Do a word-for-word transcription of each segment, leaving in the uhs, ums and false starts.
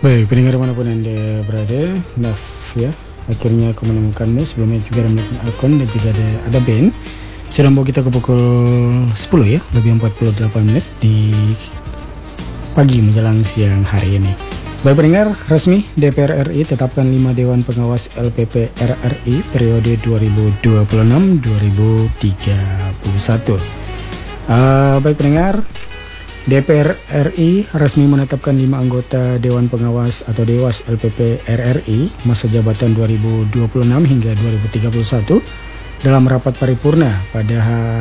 Baik, pendengar manapun Anda berada, Naf ya, akhirnya aku menemukanmu. Sebelumnya juga ada menemukan Alkon dan juga ada, ada Ben. Sudah membawa kita ke pukul sepuluh ya, lebih empat puluh delapan menit di pagi menjelang siang hari ini. Baik pendengar, resmi D P R R I tetapkan lima Dewan Pengawas L P P R R I periode dua ribu dua puluh enam sampai dua ribu tiga puluh satu. Uh, baik pendengar, D P R R I resmi menetapkan lima anggota Dewan Pengawas atau Dewas L P P R R I masa jabatan dua ribu dua puluh enam hingga dua ribu tiga puluh satu dalam rapat paripurna pada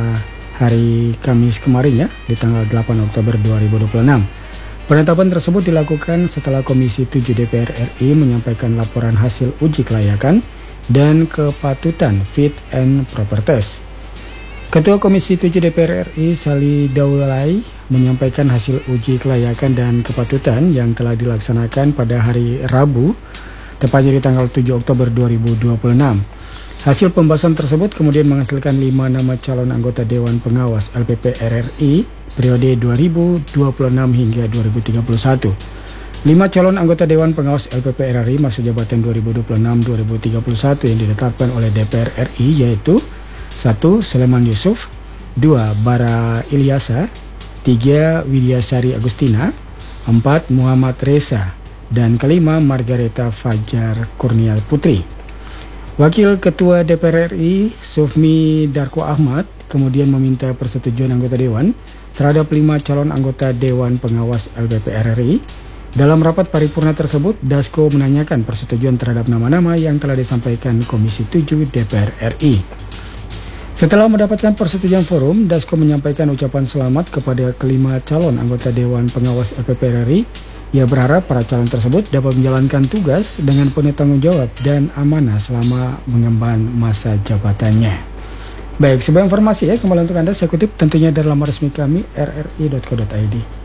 hari Kamis kemarin ya, di tanggal delapan Oktober dua ribu dua puluh enam. Penetapan tersebut dilakukan setelah Komisi tujuh D P R R I menyampaikan laporan hasil uji kelayakan dan kepatutan fit and proper test. Ketua Komisi tujuh D P R R I Sali Daulay menyampaikan hasil uji kelayakan dan kepatutan yang telah dilaksanakan pada hari Rabu, tepatnya di tanggal tujuh Oktober dua ribu dua puluh enam. Hasil pembahasan tersebut kemudian menghasilkan lima nama calon anggota Dewan Pengawas L P P R R I periode dua ribu dua puluh enam hingga dua ribu tiga puluh satu. lima calon anggota Dewan Pengawas L P P R R I masa jabatan dua ribu dua puluh enam sampai dua ribu tiga puluh satu yang ditetapkan oleh D P R R I yaitu satu. Sulaiman Yusuf, dua. Bara Ilyasa, tiga. Widyasari Agustina, empat. Muhammad Reza, dan kelima Margareta Fajar Kurnia Putri. Wakil Ketua D P R R I Sufmi Darko Ahmad kemudian meminta persetujuan anggota Dewan terhadap lima calon anggota Dewan Pengawas L P P R R I. Dalam rapat paripurna tersebut, Dasko menanyakan persetujuan terhadap nama-nama yang telah disampaikan Komisi tujuh D P R R I. Setelah mendapatkan persetujuan forum, Dasko menyampaikan ucapan selamat kepada kelima calon anggota Dewan Pengawas L P P R R I. Ia berharap para calon tersebut dapat menjalankan tugas dengan penuh tanggung jawab dan amanah selama mengemban masa jabatannya. Baik, sebuah informasi ya kembali untuk Anda, saya kutip tentunya dari laman resmi kami r r i dot co dot i d.